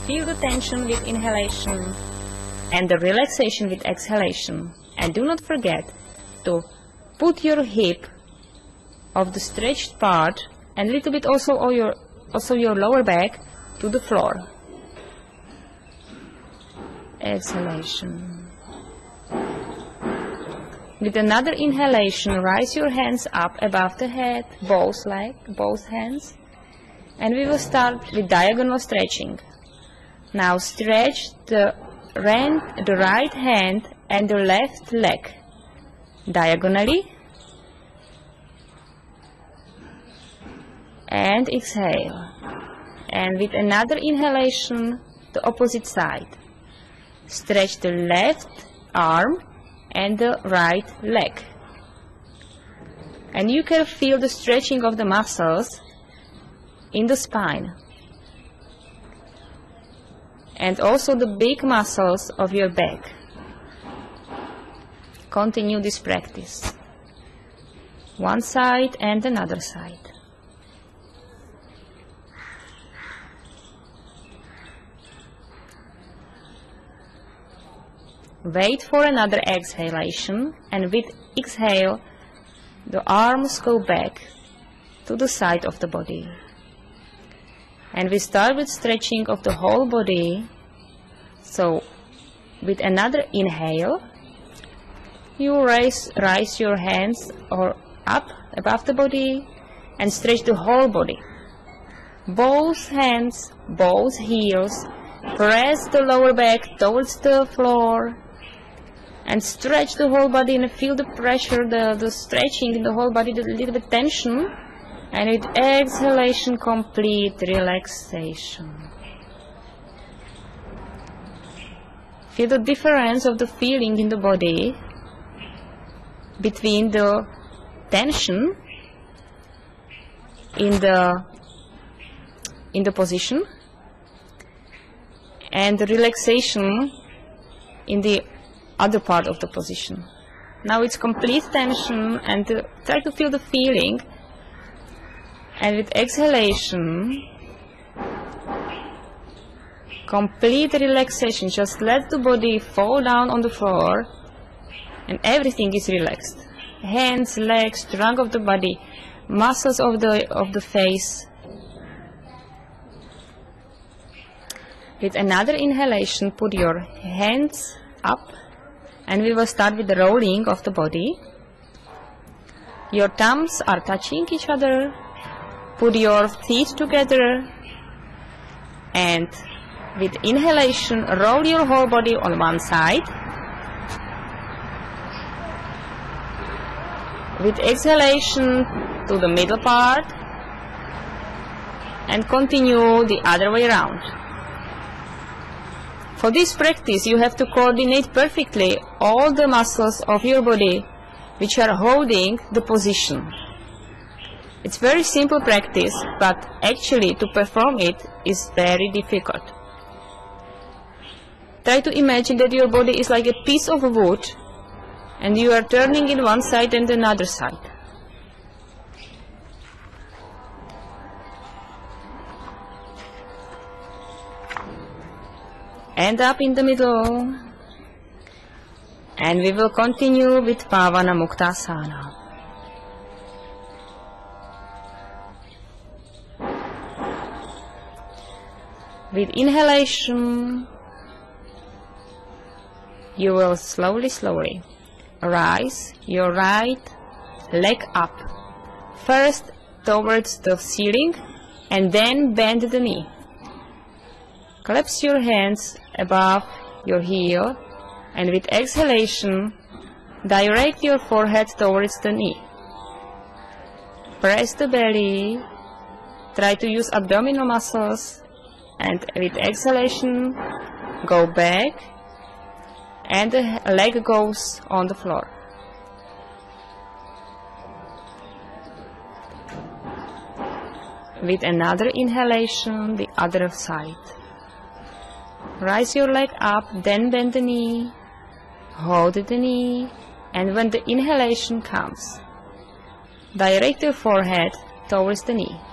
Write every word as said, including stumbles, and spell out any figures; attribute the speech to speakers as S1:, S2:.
S1: feel the tension with inhalation and the relaxation with exhalation. And do not forget to put your hip of the stretched part and a little bit also of your, also your lower back to the floor. Exhalation. With another inhalation, raise your hands up above the head, both legs, both hands. And we will start with diagonal stretching. Now stretch the, the right hand and the left leg diagonally. And exhale. And with another inhalation, the opposite side. Stretch the left arm and the right leg. And you can feel the stretching of the muscles in the spine. And also the big muscles of your back. Continue this practice. One side and another side. Wait for another exhalation, and with exhale, the arms go back to the side of the body. And we start with stretching of the whole body. So, with another inhale, you raise, raise your hands or up above the body and stretch the whole body. Both hands, both heels, press the lower back towards the floor. And stretch the whole body and feel the pressure, the, the stretching in the whole body, the little bit tension. And with exhalation, complete relaxation. Feel the difference of the feeling in the body between the tension in the, in the position and the relaxation in the other part of the position. Now it's complete tension, and uh, try to feel the feeling. And with exhalation, complete relaxation. Just let the body fall down on the floor, and everything is relaxed. Hands, legs, trunk of the body, muscles of the of the face. With another inhalation, put your hands up. And we will start with the rolling of the body. Your thumbs are touching each other. Put your feet together. And with inhalation, roll your whole body on one side. With exhalation, to the middle part. And continue the other way around. For this practice, you have to coordinate perfectly all the muscles of your body which are holding the position. It's very simple practice, but actually to perform it is very difficult. Try to imagine that your body is like a piece of wood and you are turning in one side and another side. And up in the middle. And we will continue with Pavana Muktasana. With inhalation, you will slowly, slowly rise your right leg up. First towards the ceiling and then bend the knee. Collapse your hands above your heel, and with exhalation, direct your forehead towards the knee. Press the belly, try to use abdominal muscles, and with exhalation, go back, and the leg goes on the floor. With another inhalation, the other side. Rise your leg up, then bend the knee, hold the knee, and when the inhalation comes, direct your forehead towards the knee.